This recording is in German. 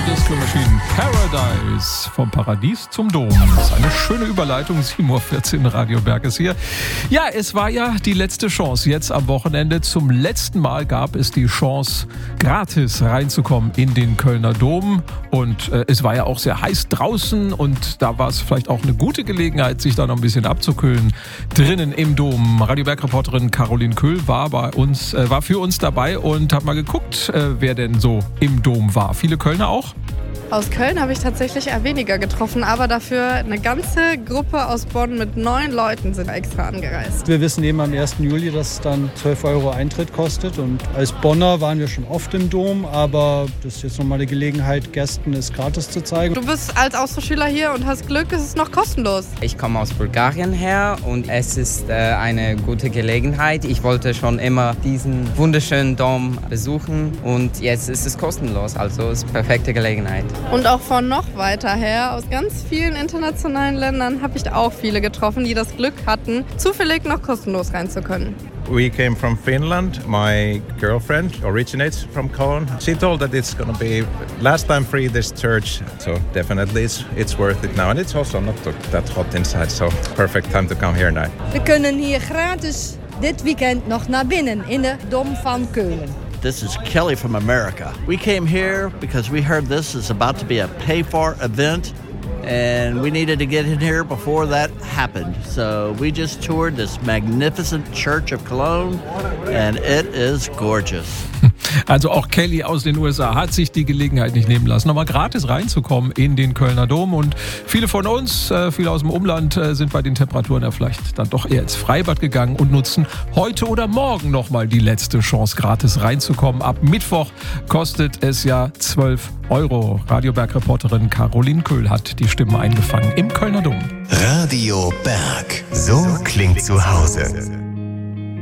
Disco Machine Paradise. Vom Paradies zum Dom. Das ist eine schöne Überleitung. 7.14 Uhr, Radio Berg ist hier. Ja, es war ja die letzte Chance. Jetzt am Wochenende zum letzten Mal gab es die Chance, gratis reinzukommen in den Kölner Dom. Und es war ja auch sehr heiß draußen. Und da war es vielleicht auch eine gute Gelegenheit, sich da noch ein bisschen abzukühlen. Drinnen im Dom. Radio Berg-Reporterin Caroline Köhl war für uns dabei und hat mal geguckt, wer denn so im Dom war. Viele Kölner auch? Aus Köln habe ich tatsächlich eher weniger getroffen, aber dafür eine ganze Gruppe aus Bonn mit 9 Leuten sind extra angereist. Wir wissen eben am 1. Juli, dass es dann 12 € Eintritt kostet. Und als Bonner waren wir schon oft im Dom, aber das ist jetzt nochmal eine Gelegenheit, Gästen es gratis zu zeigen. Du bist als Austauschschüler hier und hast Glück, es ist noch kostenlos. Ich komme aus Bulgarien her und es ist eine gute Gelegenheit. Ich wollte schon immer diesen wunderschönen Dom besuchen und jetzt ist es kostenlos, also es ist eine perfekte Gelegenheit. Und auch von noch weiter her, aus ganz vielen internationalen Ländern, habe ich auch viele getroffen, die das Glück hatten, zufällig noch kostenlos rein zu können. We came from Finland. My girlfriend originates from Cologne. She told that it's going to be last time free this church, so definitely it's worth it now. And it's also not that hot inside, so perfect time to come here now. We kunnen hier gratis dit weekend nog naar binnen in de Dom van Keulen. This is Kelly from America. We came here because we heard this is about to be a pay-for event, and we needed to get in here before that happened. So we just toured this magnificent Church of Cologne, and it is gorgeous. Also auch Kelly aus den USA hat sich die Gelegenheit nicht nehmen lassen, nochmal gratis reinzukommen in den Kölner Dom. Und viele von uns, viele aus dem Umland, sind bei den Temperaturen ja vielleicht dann doch eher ins Freibad gegangen und nutzen heute oder morgen nochmal die letzte Chance, gratis reinzukommen. Ab Mittwoch kostet es ja 12 €. Radio Berg-Reporterin Caroline Köhl hat die Stimmen eingefangen im Kölner Dom. Radio Berg. So klingt zu Hause.